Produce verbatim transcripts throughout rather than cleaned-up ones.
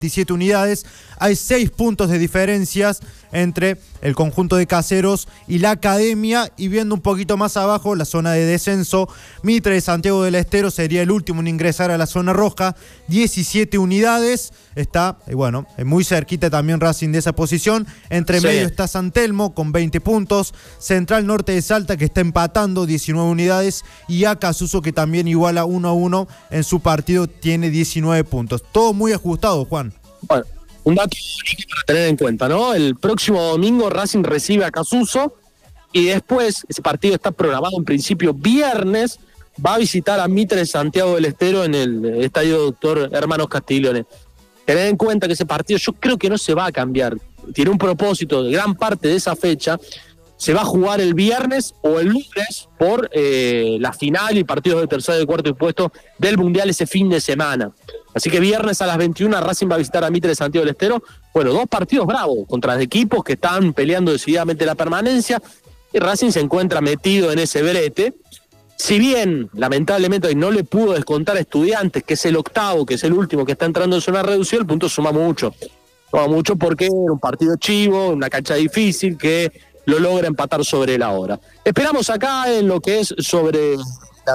veintisiete unidades. Hay seis puntos de diferencias entre el conjunto de Caseros y la Academia, y viendo un poquito más abajo la zona de descenso, Mitre de Santiago del Estero sería el último en ingresar a la zona roja, diecisiete unidades, está, eh, bueno, muy cerquita también Racing de esa posición. Entre sí. medio está San Telmo con veinte puntos, Central Norte de Salta que está empatando, diecinueve unidades, y Acasuso que también iguala uno a uno en su partido, tiene diecinueve puntos. Todo muy ajustado, Juan. Bueno, un dato para tener en cuenta, ¿no? El próximo domingo Racing recibe a Acasuso y después, ese partido está programado en principio viernes, va a visitar a Mitre de Santiago del Estero en el estadio Doctor Hermanos Castiglione. Tened en cuenta que ese partido yo creo que no se va a cambiar, tiene un propósito de gran parte de esa fecha. Se va a jugar el viernes o el lunes por eh, la final y partidos de tercer y cuarto puesto del Mundial ese fin de semana. Así que viernes a las veintiuna Racing va a visitar a Mitre de Santiago del Estero. Bueno, dos partidos bravos contra equipos que están peleando decididamente la permanencia. Y Racing se encuentra metido en ese brete. Si bien, lamentablemente, hoy no le pudo descontar a Estudiantes, que es el octavo, que es el último que está entrando en zona reducida, el punto suma mucho. Suma mucho porque era un partido chivo, una cancha difícil que lo logra empatar sobre la hora. Esperamos acá en lo que es sobre la,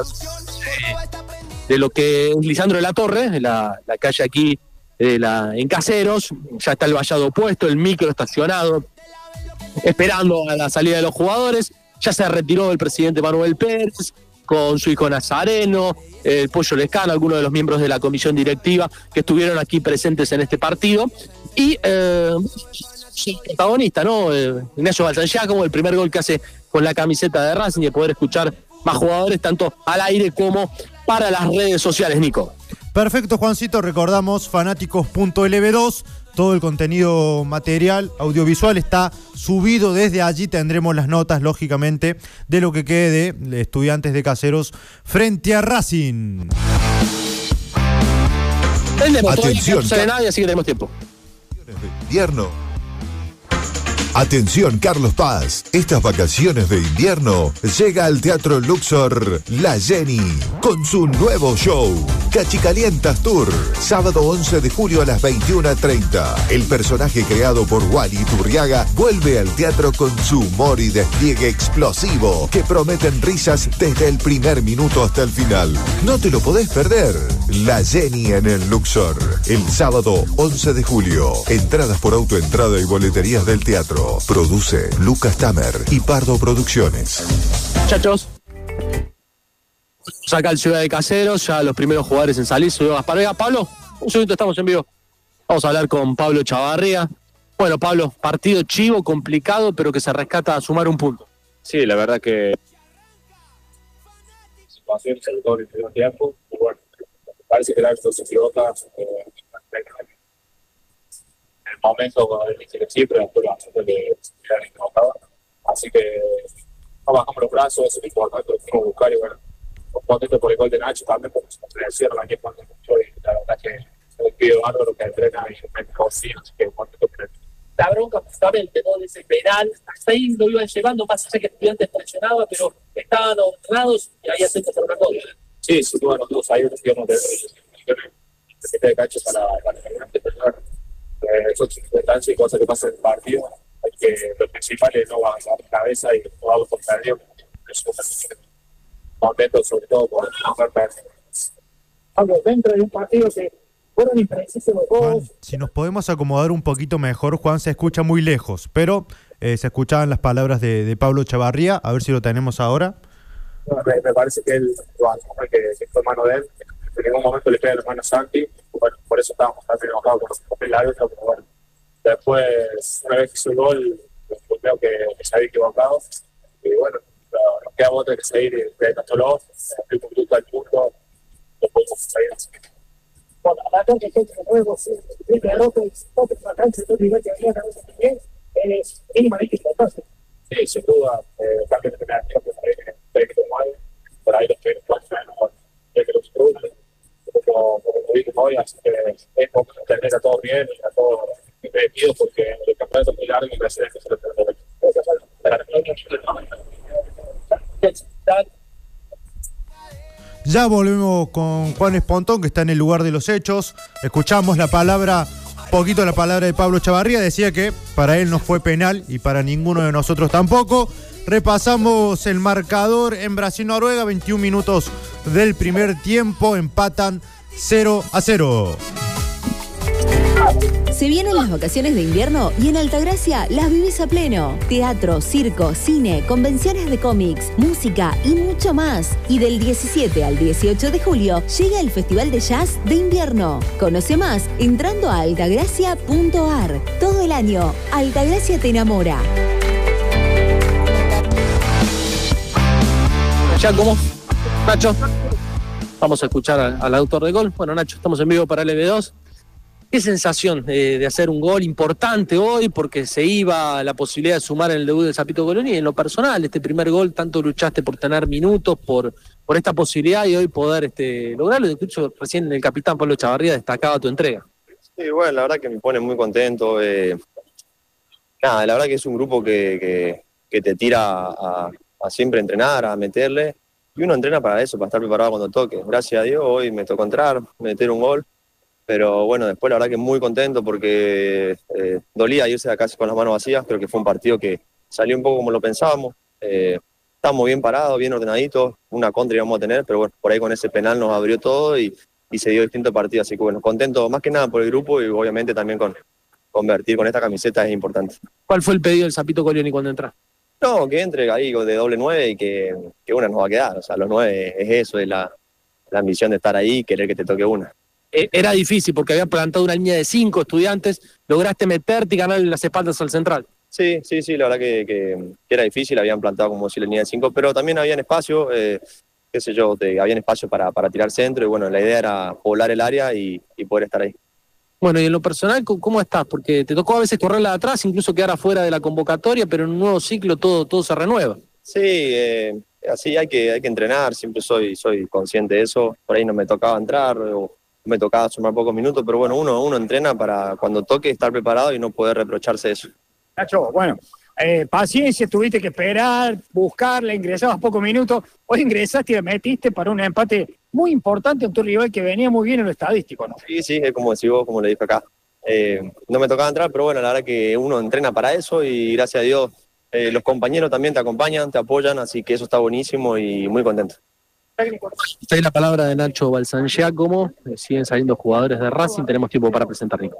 de lo que es Lisandro de la Torre, la, la calle aquí de la, en Caseros. Ya está el vallado puesto, el micro estacionado, esperando a la salida de los jugadores. Ya se retiró el presidente Manuel Pérez con su hijo Nazareno, el Pollo Lescano, algunos de los miembros de la comisión directiva que estuvieron aquí presentes en este partido. Y eh, el protagonista, ¿no? Eh, Ignacio Balsangiacomo, el primer gol que hace con la camiseta de Racing, y poder escuchar más jugadores tanto al aire como para las redes sociales, Nico. Perfecto, Juancito. Recordamos fanáticos punto ele ve dos. Todo el contenido material, audiovisual, está subido desde allí. Tendremos las notas, lógicamente, de lo que quede de Estudiantes de Caseros frente a Racing. Tenemos, atención, no sale nadie, así que tenemos tiempo. Invierno. Atención, Carlos Paz. Estas vacaciones de invierno llega al Teatro Luxor La Jenny con su nuevo show, Cachicalientas Tour, sábado once de julio a las veintiuna treinta. El personaje creado por Wally Turriaga vuelve al teatro con su humor y despliegue explosivo que prometen risas desde el primer minuto hasta el final. No te lo podés perder. La Jenny en el Luxor, el sábado once de julio. Entradas por autoentrada y boleterías del teatro. Produce Lucas Tamer y Pardo Producciones. Muchachos, saca el Ciudad de Caseros, ya los primeros jugadores en salir. Soy Gaspar Vega. Pablo, un segundito, estamos en vivo. Vamos a hablar con Pablo Chavarría. Bueno, Pablo, partido chivo, complicado, pero que se rescata a sumar un punto. Sí, la verdad que situación sobre todo en el primer tiempo, y bueno, parece que el árbitro se equivoca eh, en el momento cuando él dice que sí, pero después lo hace que era equivocado. Así que no bajamos los brazos, eso es importante, lo tenemos que buscar. Y bueno, un contento por el gol de Nacho también, porque se le cierra aquí cuando mucho, y la verdad que es un pibe bárbaro que entrena y me confía, así que un contento por él. La bronca justamente, ¿no? De ese penal, hasta ahí lo iban llevando, más allá que Estudiantes presionaba, pero estaban honrados y ahí hacen hacer una cosa. Sí, sin duda nosotros ahí nos íbamos de de cancha para para el personal. Eso es importancia y cosas que pasan en el partido. Hay que, lo principal es no bajar la cabeza y no vamos por perdido. Eso es un momento, sobre todo, por no perder. Pablo, dentro de un partido que fueron imprecisos los Juan, si nos podemos acomodar un poquito mejor, Juan, se escucha muy lejos, pero eh, se escuchaban las palabras de, de Pablo Chavarría, a ver si lo tenemos ahora. No, me, me parece que él lo hace, que, que fue mano de él, en ningún momento le pega la mano a Santi, bueno, por eso estábamos tan enojados con los papeles, pero bueno, después, una vez que hizo el gol, creo que, que se había equivocado, y bueno, nos queda otra que seguir intentándolo, el punto al punto, lo podemos seguir así. Bueno, la verdad que gente de nuevo, el derrota y todo el cancha, todo el nivel que había también, es mínimamente importante. Sí, sin duda, eh, también de primera tiempo, que tomar, por ahí los primeros pasos, que los cruces, como lo dije hoy, así que es como tener a todos bien y a todos metidos, porque el campeonato es muy largo y me hace que se lo tenga. Ya volvemos con Juan Espontón, que está en el lugar de los hechos. Escuchamos la palabra poquito la palabra de Pablo Chavarría, decía que para él no fue penal y para ninguno de nosotros tampoco. Repasamos el marcador en Brasil-Noruega, veintiún minutos del primer tiempo, empatan cero a cero. Se vienen las vacaciones de invierno y en Altagracia las vivís a pleno. Teatro, circo, cine, convenciones de cómics, música y mucho más. Y del diecisiete al dieciocho de julio llega el Festival de Jazz de Invierno. Conoce más entrando a altagracia punto ar. Todo el año, Altagracia te enamora. Ya como Nacho, vamos a escuchar al, al autor del gol. Bueno, Nacho, estamos en vivo para L B dos. ¿Qué sensación eh, de hacer un gol importante hoy? Porque se iba la posibilidad de sumar en el debut de Zapito Colón, y en lo personal, este primer gol, tanto luchaste por tener minutos, por, por esta posibilidad y hoy poder este, lograrlo. Incluso recién el capitán Pablo Chavarría destacaba tu entrega. Sí, bueno, la verdad que me pone muy contento. Eh, nada, la verdad que es un grupo que, que, que te tira a, a siempre entrenar, a meterle, y uno entrena para eso, para estar preparado cuando toque. Gracias a Dios hoy me tocó entrar, meter un gol. Pero bueno, después la verdad que muy contento porque eh, dolía irse de acá con las manos vacías. Creo que fue un partido que salió un poco como lo pensábamos. Eh, estábamos bien parados, bien ordenaditos, una contra íbamos a tener, pero bueno, por ahí con ese penal nos abrió todo y, y se dio distinto partido. Así que bueno, contento más que nada por el grupo y obviamente también con convertir con esta camiseta es importante. ¿Cuál fue el pedido del Zapito Colón cuando entraste? No, que entre ahí de doble nueve y que, que una nos va a quedar. O sea, los nueve es eso, es la, la ambición de estar ahí y querer que te toque una. Era difícil porque había plantado una línea de cinco estudiantes, lograste meterte y ganarle las espaldas al central. Sí, sí, sí, la verdad que, que, que era difícil, habían plantado como si la línea de cinco, pero también habían espacio, eh, qué sé yo, te, habían espacio para, para tirar centro y bueno, la idea era poblar el área y, y poder estar ahí. Bueno, y en lo personal, ¿cómo estás? Porque te tocó a veces correrla de atrás, incluso quedar afuera de la convocatoria, pero en un nuevo ciclo todo, todo se renueva. Sí, eh, así hay que, hay que entrenar, siempre soy, soy consciente de eso, por ahí no me tocaba entrar o me tocaba sumar pocos minutos, pero bueno, uno, uno entrena para cuando toque estar preparado y no poder reprocharse eso. Nacho, bueno, eh, paciencia, tuviste que esperar, buscarla, ingresabas pocos minutos, hoy ingresaste y la metiste para un empate muy importante en tu rival que venía muy bien en lo estadístico, ¿no? Sí, sí, es como decís vos, como le dije acá. Eh, no me tocaba entrar, pero bueno, la verdad que uno entrena para eso y gracias a Dios eh, los compañeros también te acompañan, te apoyan, así que eso está buenísimo y muy contento. Esta es la palabra de Nacho Balsangiacomo. Siguen saliendo jugadores de Racing. Tenemos tiempo para presentar, Nico.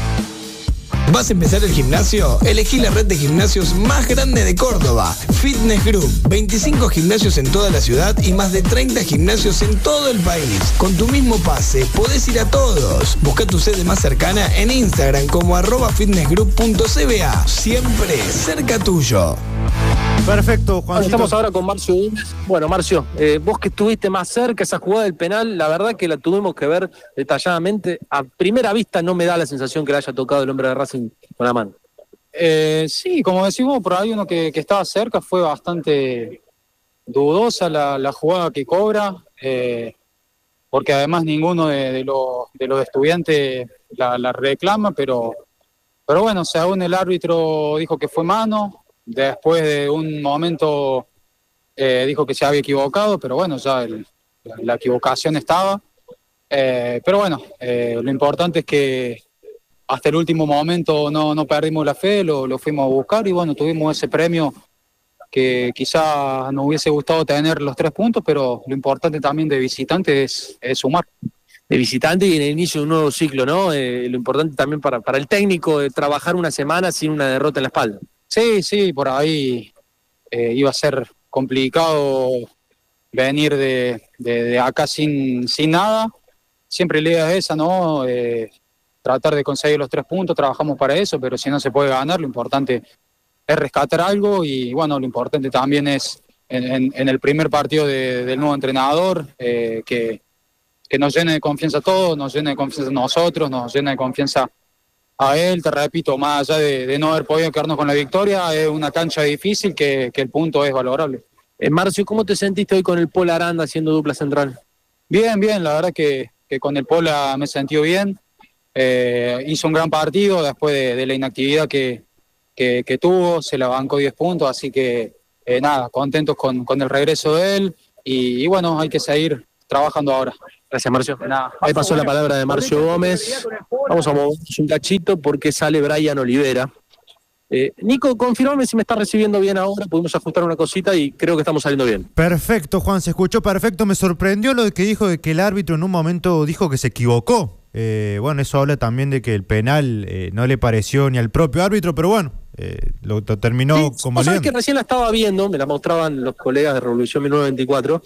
¿Vas a empezar el gimnasio? Elegí la red de gimnasios más grande de Córdoba, Fitness Group. veinticinco gimnasios en toda la ciudad y más de treinta gimnasios en todo el país. Con tu mismo pase, podés ir a todos. Busca tu sede más cercana en Instagram como arroba fitnessgroup punto c b a. Siempre cerca tuyo. Perfecto, Juan. Estamos ahora con Marcio Gómez. Bueno, Marcio, eh, vos que estuviste más cerca, esa jugada del penal, la verdad que la tuvimos que ver detalladamente. A primera vista no me da la sensación que le haya tocado el hombre de Racing con la mano. Eh, sí, como decimos, por ahí uno que, que estaba cerca fue bastante dudosa la, la jugada que cobra, eh, porque además ninguno de, de, los, de los estudiantes la, la reclama, pero, pero bueno, según el árbitro dijo que fue mano. Después de un momento eh, dijo que se había equivocado, pero bueno, ya el, la, la equivocación estaba. Eh, pero bueno, eh, lo importante es que hasta el último momento no, no perdimos la fe, lo, lo fuimos a buscar y bueno, tuvimos ese premio que quizá nos hubiese gustado tener los tres puntos, pero lo importante también de visitante es, es sumar. De visitante y en el inicio de un nuevo ciclo, ¿no? Eh, lo importante también para, para el técnico de trabajar una semana sin una derrota en la espalda. Sí, sí, por ahí eh, iba a ser complicado venir de, de, de acá sin, sin nada. Siempre la idea es esa, ¿no? Eh, tratar de conseguir los tres puntos, trabajamos para eso, pero si no se puede ganar, lo importante es rescatar algo y bueno, lo importante también es en, en, en el primer partido de, del nuevo entrenador, eh, que, que nos llene de confianza a todos, nos llene de confianza a nosotros, nos llene de confianza a él, te repito, más allá de, de no haber podido quedarnos con la victoria, es una cancha difícil que, que el punto es valorable. Eh, Marcio, ¿cómo te sentiste hoy con el Pola Aranda haciendo dupla central? Bien, bien, la verdad que, que con el Pola me sentí bien. Eh, hizo un gran partido después de, de la inactividad que, que, que tuvo, se la bancó diez puntos, así que eh, nada, contentos con, con el regreso de él y, y bueno, hay que seguir trabajando ahora. Gracias, Marcio. Nada. Ahí pasó la palabra de Marcio Gómez. Vamos a movernos un cachito porque sale Brian Olivera. Eh, Nico, confirmame si me está recibiendo bien ahora. Pudimos ajustar una cosita y creo que estamos saliendo bien. Perfecto, Juan, se escuchó perfecto. Me sorprendió lo que dijo de que el árbitro en un momento dijo que se equivocó. Eh, bueno, eso habla también de que el penal eh, no le pareció ni al propio árbitro, pero bueno, eh, lo, lo terminó Sí, como vos sabés que recién la estaba viendo, me la mostraban los colegas de Revolución mil novecientos veinticuatro.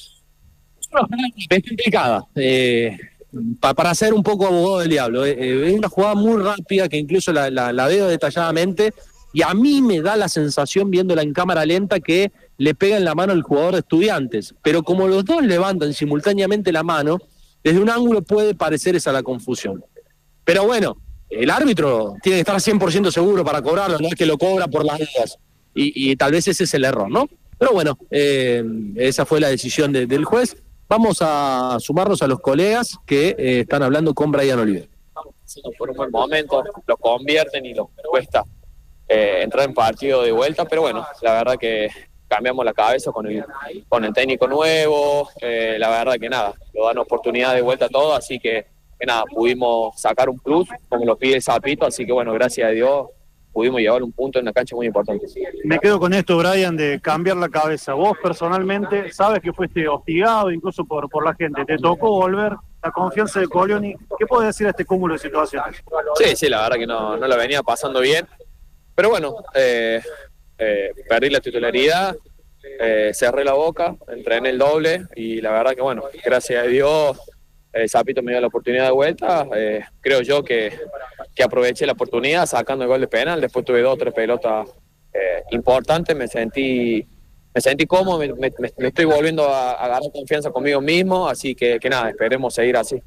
Es complicada. Eh, pa, para ser un poco abogado del diablo. Eh, eh, es una jugada muy rápida que incluso la, la, la veo detalladamente y a mí me da la sensación, viéndola en cámara lenta, que le pega en la mano al jugador de Estudiantes. Pero como los dos levantan simultáneamente la mano, desde un ángulo puede parecer esa la confusión. Pero bueno, el árbitro tiene que estar cien por ciento seguro para cobrarlo, no es que lo cobra por las dudas. Y, y tal vez ese es el error, ¿no? Pero bueno, eh, esa fue la decisión de, del juez. Vamos a sumarnos a los colegas que eh, están hablando con Brian Oliver. Por un buen momento, lo convierten y lo cuesta eh, entrar en partido de vuelta, pero bueno, la verdad que cambiamos la cabeza con el, con el técnico nuevo, eh, la verdad que nada, lo dan oportunidad de vuelta a todo, así que, que nada, pudimos sacar un plus, como lo pide el Zapito, así que bueno, gracias a Dios pudimos llevar un punto en una cancha muy importante. Me quedo con esto, Brian, de cambiar la cabeza. Vos personalmente sabes que fuiste hostigado incluso por, por la gente. Te tocó volver, la confianza de Colioni. ¿Qué puedes decir a este cúmulo de situaciones? Sí, sí, la verdad que no, no la venía pasando bien. Pero bueno, eh, eh, perdí la titularidad, eh, cerré la boca, entrené el doble y la verdad que bueno, gracias a Dios el Zapito me dio la oportunidad de vuelta. Eh, creo yo que, que aproveché la oportunidad sacando el gol de penal. Después tuve dos o tres pelotas eh, importantes. Me sentí me sentí cómodo, me, me, me estoy volviendo a, a agarrar confianza conmigo mismo. Así que, que nada, esperemos seguir así.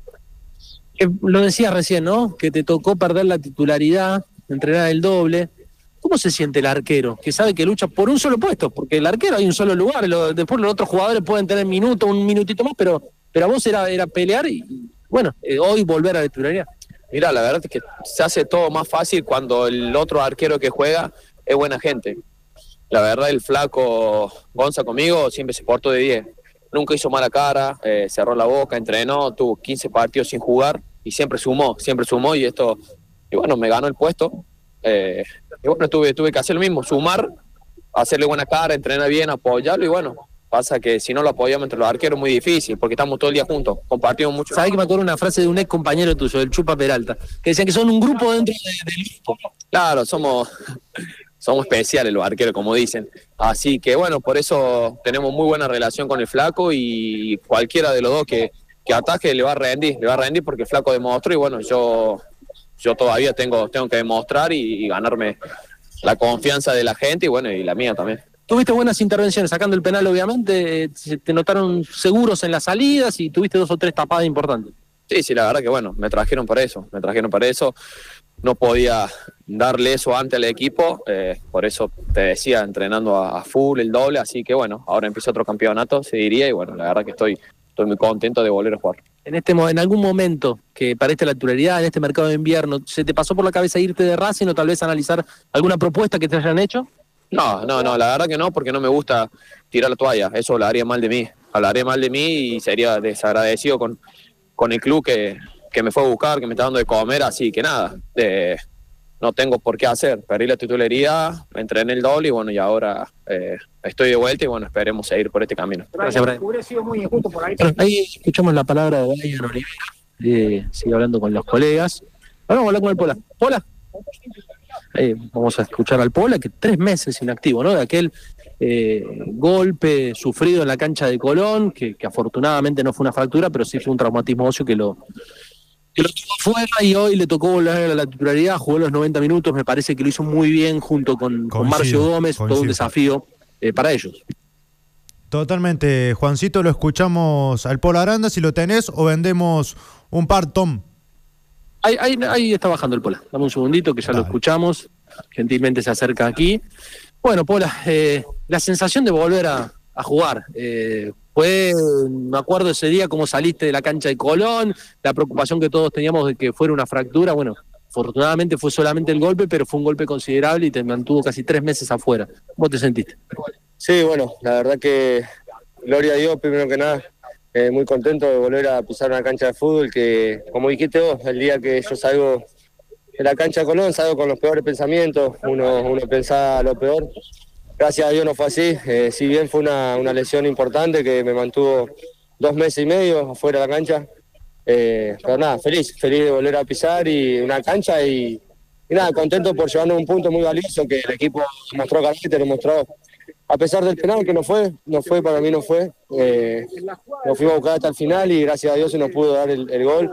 Eh, lo decía recién, ¿no? Que te tocó perder la titularidad, entrenar el doble. ¿Cómo se siente el arquero? Que sabe que lucha por un solo puesto, porque el arquero hay un solo lugar. Lo, después los otros jugadores pueden tener minuto, un minutito más, pero... Pero a vos era, era pelear y, bueno, eh, hoy volver a la titularidad. Mira, la verdad es que se hace todo más fácil cuando el otro arquero que juega es buena gente. La verdad, el flaco Gonza conmigo siempre se portó de diez. Nunca hizo mala cara, eh, cerró la boca, entrenó, tuvo quince partidos sin jugar y siempre sumó, siempre sumó y esto, y bueno, me ganó el puesto. Eh, y bueno, tuve, tuve que hacer lo mismo, sumar, hacerle buena cara, entrenar bien, apoyarlo y bueno. Pasa que si no lo apoyamos entre los arqueros es muy difícil, porque estamos todo el día juntos, compartimos mucho. ¿Sabés que me acuerdo una frase de un ex compañero tuyo, el Chupa Peralta, que decían que son un grupo dentro de, del grupo? Claro, somos, somos especiales los arqueros, como dicen. Así que bueno, por eso tenemos muy buena relación con el flaco y cualquiera de los dos que, que ataque le va a rendir, le va a rendir porque el flaco demostró y bueno, yo, yo todavía tengo, tengo que demostrar y, y ganarme la confianza de la gente y bueno, y la mía también. Tuviste buenas intervenciones, sacando el penal obviamente, te notaron seguros en las salidas y tuviste dos o tres tapadas importantes. Sí, sí, la verdad que bueno, me trajeron para eso, me trajeron para eso. No podía darle eso antes al equipo, eh, por eso te decía, entrenando a, a full, el doble, así que bueno, ahora empieza otro campeonato, se diría, y bueno, la verdad que estoy, estoy muy contento de volver a jugar. En este en algún momento que para esta la titularidad, en este mercado de invierno, ¿se te pasó por la cabeza irte de Racing o tal vez analizar alguna propuesta que te hayan hecho? No, no, no, la verdad que no, porque no me gusta tirar la toalla, eso hablaría mal de mí, hablaría mal de mí y sería desagradecido con, con el club que, que me fue a buscar, que me está dando de comer, así que nada, eh, no tengo por qué hacer, perdí la titularidad, me entrené el doble y bueno, y ahora eh, estoy de vuelta y bueno, esperemos seguir por este camino. Gracias, Brian. Hubiera sido muy injusto por ahí. Ahí escuchamos la palabra de Brian Olivera, eh, sigue hablando con los colegas. Ahora vamos a hablar con el Pola. Pola. Eh, vamos a escuchar al Pola, que tres meses inactivo, ¿no? De aquel eh, golpe sufrido en la cancha de Colón, que, que afortunadamente no fue una fractura, pero sí fue un traumatismo óseo que lo, que lo tuvo fuera y hoy le tocó volver a la titularidad, jugó los noventa minutos, me parece que lo hizo muy bien junto con, con Marcio Gómez, coincido. Todo un desafío eh, para ellos. Totalmente, Juancito, lo escuchamos al Pola Aranda, si lo tenés, o vendemos un par, Tom. Ahí, ahí, ahí está bajando el Pola. Dame un segundito que ya Dale. Lo escuchamos. Gentilmente se acerca aquí. Bueno, Pola, eh, la sensación de volver a, a jugar. Eh, fue, me acuerdo ese día cómo saliste de la cancha de Colón, la preocupación que todos teníamos de que fuera una fractura. Bueno, afortunadamente fue solamente el golpe, pero fue un golpe considerable y te mantuvo casi tres meses afuera. ¿Cómo te sentiste? Sí, bueno, la verdad que, gloria a Dios, primero que nada, eh, muy contento de volver a pisar una cancha de fútbol que, como dijiste vos, el día que yo salgo de la cancha de Colón, salgo con los peores pensamientos, uno, uno pensaba lo peor. Gracias a Dios no fue así, eh, si bien fue una, una lesión importante que me mantuvo dos meses y medio afuera de la cancha, eh, pero nada, feliz, feliz de volver a pisar y una cancha y, y nada, contento por llevarnos un punto muy valioso que el equipo mostró carácter, mostró, a pesar del penal que no fue, no fue, para mí no fue, eh, nos fuimos a buscar hasta el final y gracias a Dios se nos pudo dar el, el gol.